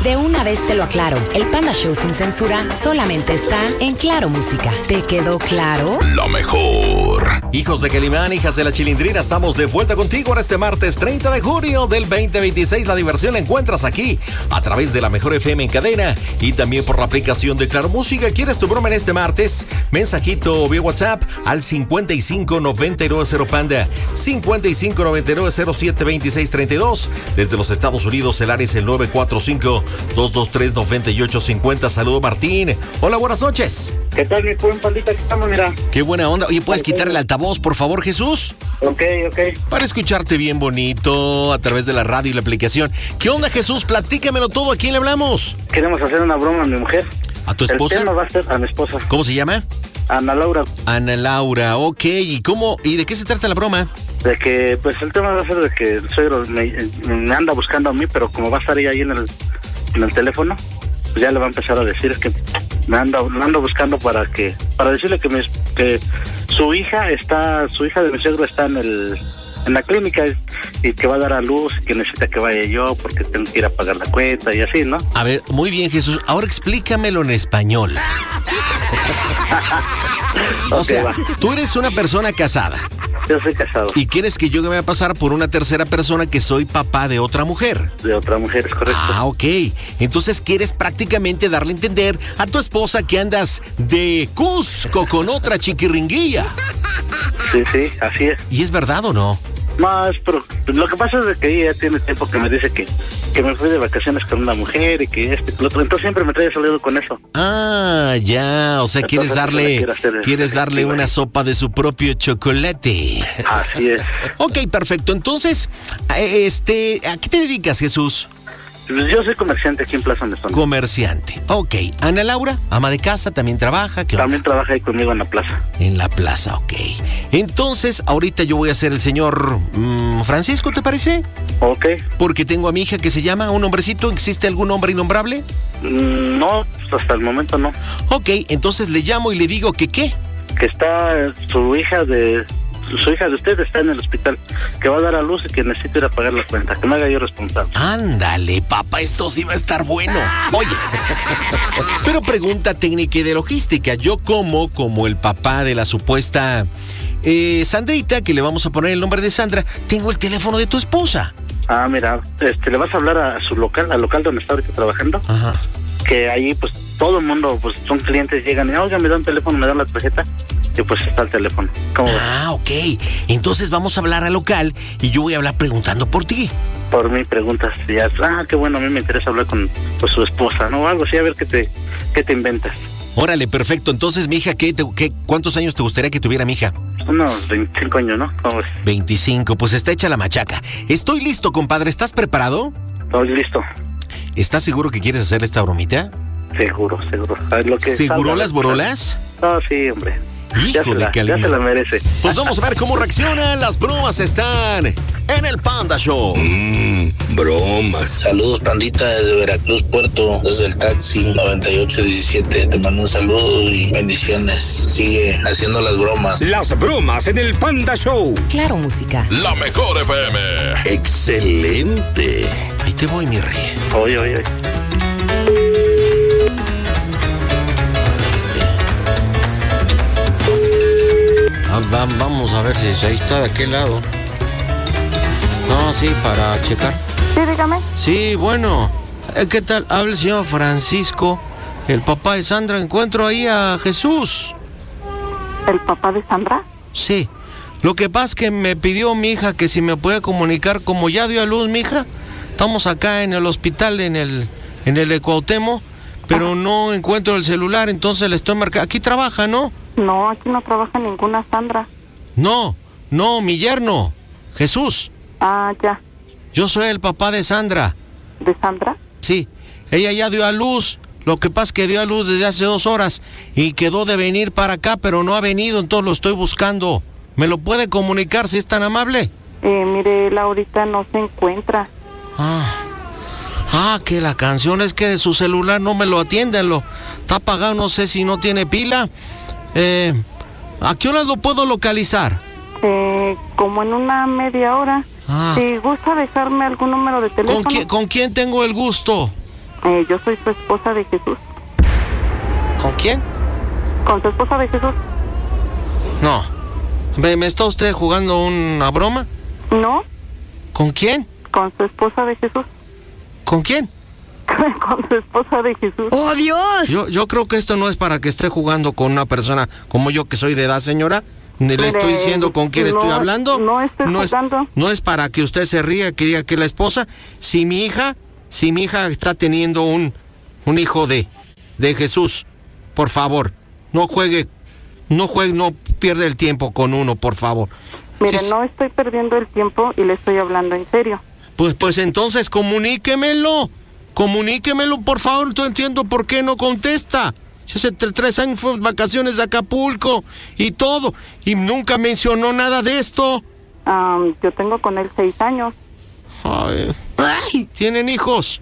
De una vez te lo aclaro, el Panda Show sin censura solamente está en Claro Música. ¿Te quedó claro? La mejor. Hijos de Calimán, hijas de la Chilindrina, estamos de vuelta contigo en este martes 30 de junio del 2026. La diversión la encuentras aquí a través de la mejor FM en cadena y también por la aplicación de Claro Música. ¿Quieres tu broma en este martes? Mensajito vía WhatsApp al 5599 Panda, 5599 072632. Desde los Estados Unidos el área es el 945-223-9850. Saludo Martín. Hola, buenas noches. ¿Qué tal, mi buen pandita? Aquí estamos, mira. Qué buena onda. Oye, ¿puedes quitar el altavoz, por favor, Jesús? Ok. Para escucharte bien bonito a través de la radio y la aplicación. ¿Qué onda, Jesús? Platícamelo todo. ¿A quién le hablamos? Queremos hacer una broma a mi mujer. ¿A tu esposa? El tema va a ser a mi esposa. ¿Cómo se llama? Ana Laura. Ana Laura, ok. ¿Y de qué se trata la broma? De que, pues el tema va a ser de que el suegro me anda buscando a mí, pero como va a estar ella ahí en el teléfono, pues ya le va a empezar a decir que me ando buscando para decirle que su hija de mi suegro está en la clínica y que va a dar a luz y que necesita que vaya yo porque tengo que ir a pagar la cuenta y así, ¿no? A ver, muy bien, Jesús. Ahora explícamelo en español. O sea, tú eres una persona casada. Yo soy casado. ¿Y quieres que yo me vaya a pasar por una tercera persona que soy papá de otra mujer? De otra mujer, es correcto. Ah, ok. Entonces quieres prácticamente darle a entender a tu esposa que andas de Cusco con otra chiquiringuilla. Sí, así es. ¿Y es verdad o no? Más, pero lo que pasa es que ella tiene tiempo que me dice que me fui de vacaciones con una mujer y que que lo otro. Entonces siempre me trae salido con eso. Ah, ya. O sea, entonces, quieres darle una sopa de su propio chocolate. Así es. Ok, perfecto. Entonces, ¿a qué te dedicas, Jesús? Yo soy comerciante aquí en Plaza Mesón. Comerciante. Ok. Ana Laura, ama de casa, también trabaja. También trabaja ahí conmigo en la plaza. En la plaza, ok. Entonces, ahorita yo voy a ser el señor Francisco, ¿te parece? Ok. Porque tengo a mi hija que se llama un hombrecito. ¿Existe algún hombre innombrable? No, hasta el momento no. Ok, entonces le llamo y le digo que ¿qué? Que está su hija de usted está en el hospital, que va a dar a luz y que necesito ir a pagar la cuenta, que me haga yo responsable. Ándale, papá, esto sí va a estar bueno. Oye, pero pregunta técnica y de logística. Yo como el papá de la supuesta Sandrita, que le vamos a poner el nombre de Sandra, tengo el teléfono de tu esposa. Ah, mira, le vas a hablar a su local, al local donde está ahorita trabajando. Ajá. Que ahí, pues, todo el mundo, pues, son clientes, llegan y, oiga, me dan teléfono, me dan la tarjeta, y pues está el teléfono. ¿Cómo ves? Ok. Entonces vamos a hablar al local y yo voy a hablar preguntando por ti. Por mí preguntas, ya, qué bueno, a mí me interesa hablar con su esposa, ¿no? Algo así, a ver qué te inventas. Órale, perfecto. Entonces, mi hija, ¿cuántos años te gustaría que tuviera mi hija? Unos 25 años, ¿no? ¿Cómo ves? 25, pues está hecha la machaca. Estoy listo, compadre. ¿Estás preparado? Estoy listo. ¿Estás seguro que quieres hacer esta bromita? Seguro. A ver, ¿Seguro las borolas? No, sí, hombre. Hijo de Calimán. Ya se la merece. Pues vamos a ver cómo reaccionan. Las bromas están en el Panda Show. Bromas. Saludos, pandita, desde Veracruz, Puerto, desde el taxi 9817. Te mando un saludo y bendiciones. Sigue haciendo las bromas. Las bromas en el Panda Show. Claro Música. La mejor FM. Excelente. Ahí te voy, mi rey. Oye. Vamos a ver si ahí está de aquel lado. No, sí, para checar. Sí, dígame. Sí, bueno. ¿Qué tal? Habla el señor Francisco, el papá de Sandra. Encuentro ahí a Jesús. ¿El papá de Sandra? Sí. Lo que pasa es que me pidió mi hija que si me puede comunicar, como ya dio a luz mi hija. Estamos acá en el hospital, en el de Cuauhtémoc, pero no encuentro el celular, entonces le estoy marcando. Aquí trabaja, ¿no? No, aquí no trabaja ninguna Sandra. No, mi yerno, Jesús. Ah, ya. Yo soy el papá de Sandra. ¿De Sandra? Sí, ella ya dio a luz. Lo que pasa es que dio a luz desde hace 2 horas y quedó de venir para acá, pero no ha venido, entonces lo estoy buscando. ¿Me lo puede comunicar si es tan amable? Mire, él ahorita no se encuentra. Que la canción es que de su celular no me lo atienden, está apagado, no sé si no tiene pila. ¿A qué horas lo puedo localizar? Como en una media hora. Si gusta dejarme algún número de teléfono. ¿Con quién tengo el gusto? Yo soy su esposa de Jesús. ¿Con quién? ¿Con su esposa de Jesús? No. ¿Me está usted jugando una broma? No. ¿Con quién? Con su esposa de Jesús. ¿Con quién? Con su esposa de Jesús. ¡Oh, Dios! Yo creo que esto no es para que esté jugando con una persona como yo que soy de edad, señora. Le estoy diciendo con quién estoy hablando. No estoy jugando. No es para que usted se ría, que diga que la esposa. Si mi hija está teniendo un hijo de Jesús, por favor, no pierda el tiempo con uno, por favor. Mire, no estoy perdiendo el tiempo y le estoy hablando en serio. Pues entonces comuníquemelo, por favor. No entiendo por qué no contesta. Hace 3 años fue vacaciones de Acapulco y todo, y nunca mencionó nada de esto. Yo tengo con él 6 años. Ay, ¿tienen hijos?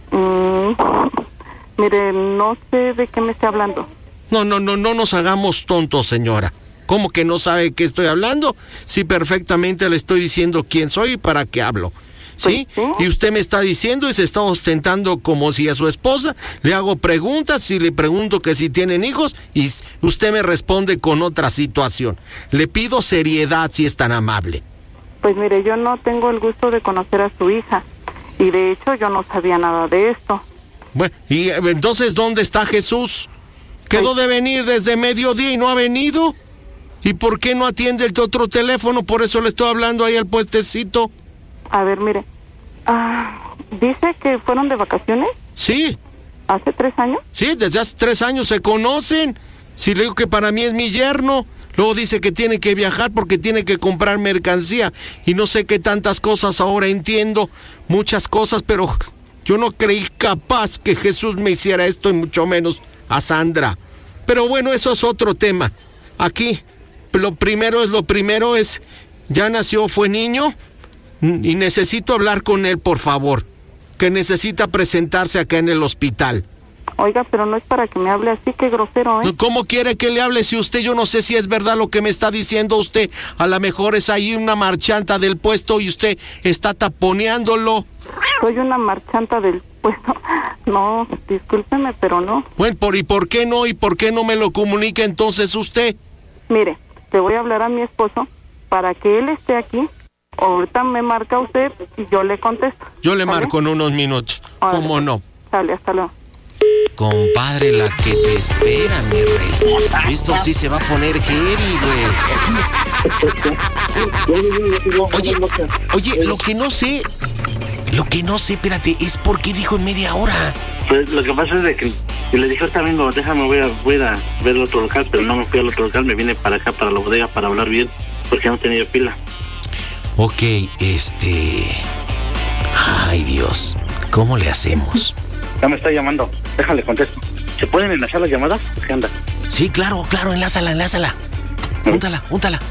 Mire, no sé de qué me está hablando. No nos hagamos tontos, señora. ¿Cómo que no sabe de qué estoy hablando? Sí, perfectamente le estoy diciendo quién soy y para qué hablo. ¿Sí? Pues sí. Y usted me está diciendo y se está ostentando como si a su esposa le hago preguntas y le pregunto que si tienen hijos y usted me responde con otra situación. Le pido seriedad si es tan amable. Pues mire, yo no tengo el gusto de conocer a su hija y de hecho yo no sabía nada de esto. Bueno, y entonces ¿dónde está Jesús? Quedó de venir desde mediodía y no ha venido. ¿Y por qué no atiende el otro teléfono? Por eso le estoy hablando ahí al puestecito. A ver, mire. ¿Dice que fueron de vacaciones? Sí. ¿Hace 3 años? Sí, desde hace 3 años se conocen. Si le digo que para mí es mi yerno. Luego dice que tiene que viajar porque tiene que comprar mercancía. Y no sé qué tantas cosas ahora entiendo. Muchas cosas, pero yo no creí capaz que Jesús me hiciera esto y mucho menos a Sandra. Pero bueno, eso es otro tema. Aquí, lo primero es, ya nació, fue niño. Y necesito hablar con él, por favor. Que necesita presentarse acá en el hospital. Oiga, pero no es para que me hable así, qué grosero, ¿eh? ¿Cómo quiere que le hable si usted, yo no sé si es verdad lo que me está diciendo usted? A lo mejor es ahí una marchanta del puesto y usted está taponeándolo. Soy una marchanta del puesto. No, discúlpeme, pero no. Bueno, ¿y por qué no? ¿Y por qué no me lo comunica entonces usted? Mire, le voy a hablar a mi esposo para que él esté aquí. Ahorita me marca usted y yo le contesto. Yo le marco en unos minutos. Órale. ¿Cómo no? Sale, hasta luego. Compadre, la que te espera, mi rey. Esto sí se va a poner heavy, güey. Oye, lo que no sé, espérate, es por qué dijo en media hora. Pues lo que pasa es de que le dije, ahorita vengo, déjame, voy a ver el otro local, pero no me fui al otro local, me vine para acá, para la bodega, para hablar bien, porque no tenía pila. Ok, ay, Dios, ¿cómo le hacemos? Ya me está llamando, déjale contesto. ¿Se pueden enlazar las llamadas? ¿Qué anda? Sí, claro, enlázala. Úntala.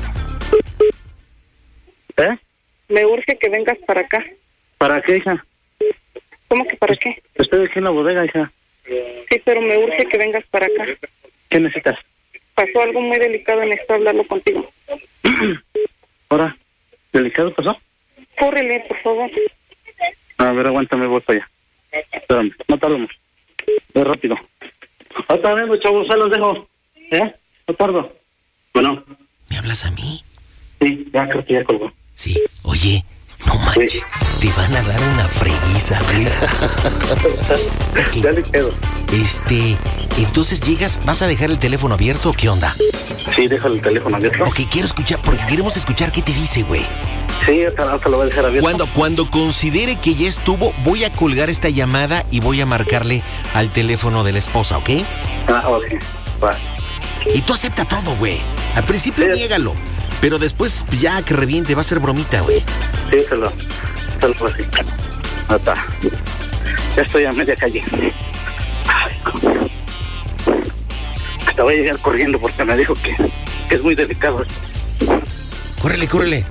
¿Eh? Me urge que vengas para acá. ¿Para qué, hija? ¿Cómo que para qué? Estoy aquí en la bodega, hija. Sí, pero me urge que vengas para acá. ¿Qué necesitas? Pasó algo muy delicado y necesito hablarlo contigo. ¿Ahora? ¿Delicado pasó? Córrele, por favor. A ver, aguántame, voy para allá. Espérame, no tardamos. Voy rápido. Ahorita vengo, chavos, se los dejo. No tardo. Bueno. ¿Me hablas a mí? Sí, ya creo que ya colgó. Sí, oye, no manches, te van a dar una freguiza, güey. Okay. Ya le quedo. Entonces llegas, ¿vas a dejar el teléfono abierto o qué onda? Sí, déjalo el teléfono abierto. Ok, quiero escuchar, porque queremos escuchar qué te dice, güey. Sí, hasta lo voy a dejar abierto. Cuando considere que ya estuvo, voy a colgar esta llamada y voy a marcarle al teléfono de la esposa, ¿ok? Ok, va. Y tú acepta todo, güey. Al principio niégalo, pero después ya que reviente, va a ser bromita, güey. Sí, se lo así. Está. Ya estoy a media calle. Hasta voy a llegar corriendo porque me dijo que es muy delicado. Córrele.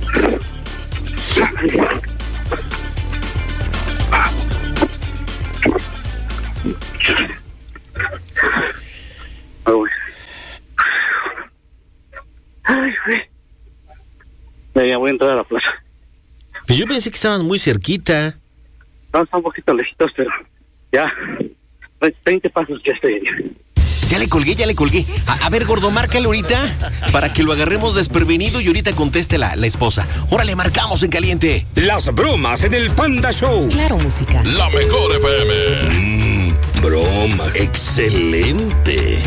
Ay, güey. Ya voy a entrar a la plaza. Pues yo pensé que estabas muy cerquita. No, está un poquito lejitos, pero Ya, 20 pasos, ya estoy. Ya le colgué. A ver, gordo, márcale ahorita para que lo agarremos desprevenido y ahorita conteste la esposa. Órale, marcamos en caliente. Las bromas en el Panda Show. Claro Música. La mejor FM. Bromas. Excelente.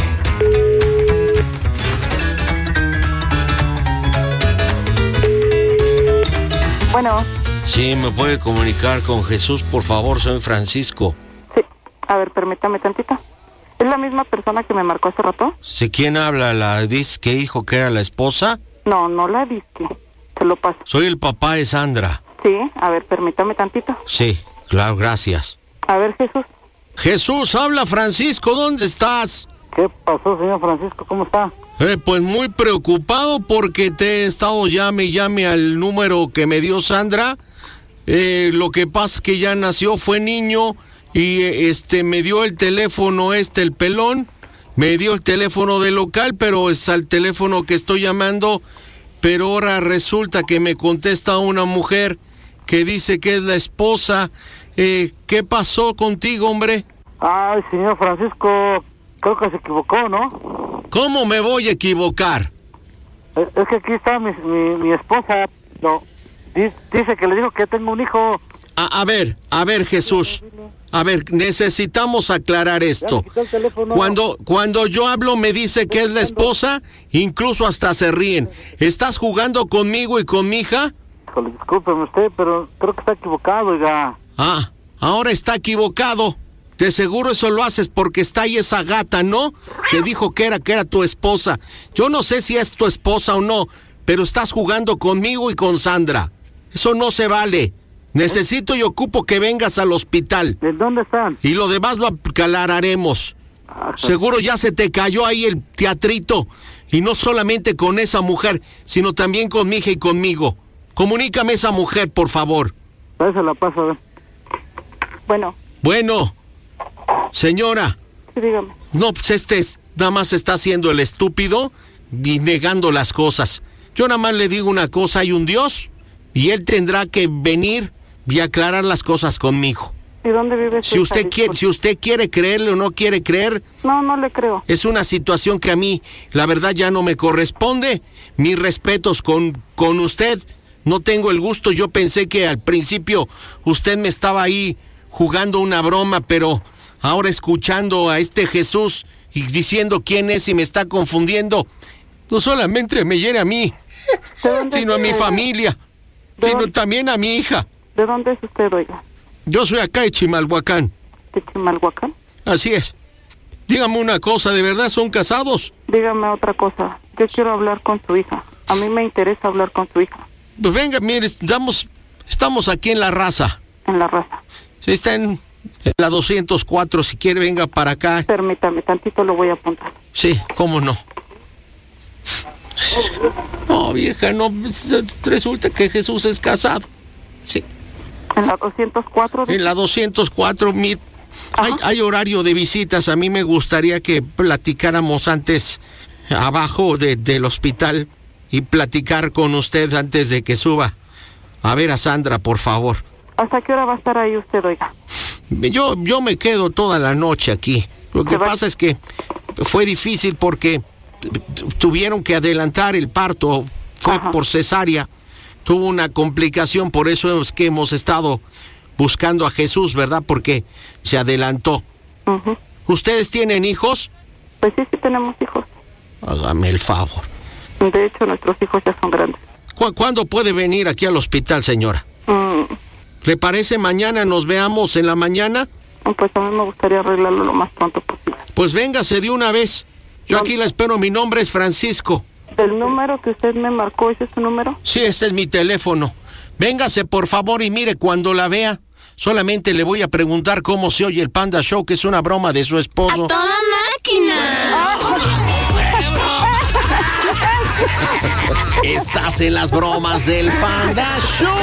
Bueno, Sí, ¿me puede comunicar con Jesús, por favor? Soy Francisco. sí. A ver, permítame tantito. ¿Es la misma persona que me marcó hace rato? ¿Sí, quién habla? ¿La dice que dijo que era la esposa? No, no la disque. Se lo paso. Soy el papá de Sandra. Sí, a ver, permítame tantito. Sí, claro, gracias. A ver, Jesús. Jesús, habla Francisco, ¿dónde estás? ¿Qué pasó, señor Francisco? ¿Cómo está? Pues muy preocupado porque te he estado llame al número que me dio Sandra. Lo que pasa es que ya nació, fue niño y me dio el teléfono el pelón, me dio el teléfono del local, pero es al teléfono que estoy llamando, pero ahora resulta que me contesta una mujer que dice que es la esposa. ¿Qué pasó contigo, hombre? Ay, señor Francisco, creo que se equivocó, ¿no? ¿Cómo me voy a equivocar? Es que aquí está mi esposa. No, dice que le dijo que tengo un hijo. A ver, Jesús. A ver, necesitamos aclarar esto. Cuando yo hablo me dice que es la esposa, incluso hasta se ríen. ¿Estás jugando conmigo y con mi hija? Híjole, discúlpeme usted, pero creo que está equivocado, oiga. Ah, ahora está equivocado. De seguro eso lo haces porque está ahí esa gata, ¿no? Que dijo que era tu esposa. Yo no sé si es tu esposa o no, pero estás jugando conmigo y con Sandra. Eso no se vale. Necesito y ocupo que vengas al hospital. ¿En dónde están? Y lo demás lo aclararemos. Seguro ya se te cayó ahí el teatrito. Y no solamente con esa mujer, sino también con mi hija y conmigo. Comunícame a esa mujer, por favor. Se la paso, a ver. Bueno, señora. sí, dígame. No, pues nada más está haciendo el estúpido y negando las cosas. Yo nada más le digo una cosa, hay un Dios y Él tendrá que venir y aclarar las cosas conmigo. ¿Y dónde vive Si usted quiere creerle o no quiere creer, No le creo. es una situación que a mí, la verdad, ya no me corresponde. Mis respetos con usted. No tengo el gusto. Yo pensé que al principio usted me estaba ahí jugando una broma, pero ahora escuchando a Jesús y diciendo quién es y me está confundiendo, no solamente me hiere a mí, sino a mi familia, sino también a mi hija. ¿De dónde es usted, oiga? Yo soy acá de Chimalhuacán. ¿De Chimalhuacán? Así es. Dígame una cosa, ¿de verdad son casados? Dígame otra cosa. Yo quiero hablar con su hija. A mí me interesa hablar con su hija. Pues venga, mire, estamos aquí en La Raza. En La Raza. Sí, está en la 204, si quiere venga para acá. Permítame, tantito lo voy a apuntar. Sí, cómo no. No, vieja, no, resulta que Jesús es casado. Sí. ¿En la 204? En la 204, hay horario de visitas. A mí me gustaría que platicáramos antes abajo del hospital y platicar con usted antes de que suba a ver a Sandra, por favor. ¿Hasta qué hora va a estar ahí usted, oiga? Yo me quedo toda la noche aquí. Lo que pasa es que fue difícil porque tuvieron que adelantar el parto. Fue por cesárea. Tuvo una complicación, por eso es que hemos estado buscando a Jesús, ¿verdad? Porque se adelantó. ¿Ustedes tienen hijos? Pues sí tenemos hijos. Hágame el favor. De hecho, nuestros hijos ya son grandes. ¿Cuándo puede venir aquí al hospital, señora? ¿Le parece mañana nos veamos en la mañana? Pues a mí me gustaría arreglarlo lo más pronto posible. Pues véngase de una vez. Yo aquí la espero, mi nombre es Francisco. ¿El número que usted me marcó, ese es su número? Sí, ese es mi teléfono. Véngase, por favor, y mire, cuando la vea, solamente le voy a preguntar cómo se oye el Panda Show, que es una broma de su esposo. ¡A toda máquina! Estás en las bromas del Panda Show.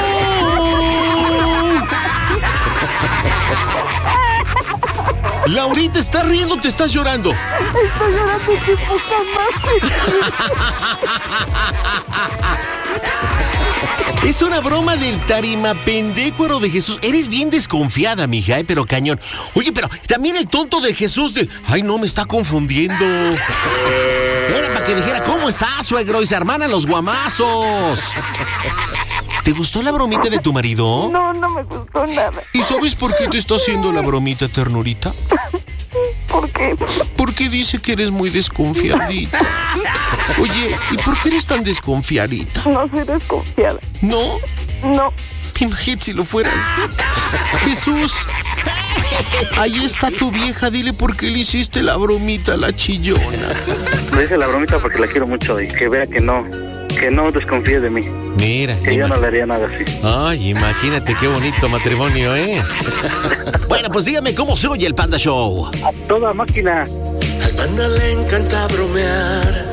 Laurita, ¿estás riendo o te estás llorando? Estoy llorando, qué poca más. Es una broma del tarimapendécuaro de Jesús. Eres bien desconfiada, mija, pero cañón. Oye, pero también el tonto de Jesús de... Ay, no, me está confundiendo. Era para que dijera, ¿cómo estás, suegro? Y se hermanan los guamazos. ¿Te gustó la bromita de tu marido? No, no me gustó nada. ¿Y sabes por qué te está haciendo la bromita, ternurita? ¿Por qué? Porque dice que eres muy desconfiadita. Oye, ¿y por qué eres tan desconfiadita? No soy desconfiada. ¿No? No. Imagínate si lo fuera. Jesús, ahí está tu vieja. Dile por qué le hiciste la bromita a la chillona. Le hice la bromita porque la quiero mucho y que vea que no desconfíe de mí. Mira. Que yo no le haría nada así. Ay, imagínate qué bonito matrimonio, ¿eh? Bueno, pues dígame cómo se oye el Panda Show. A toda máquina. Al Panda le encanta bromear.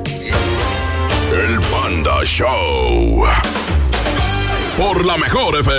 El Panda Show. Por la mejor FM.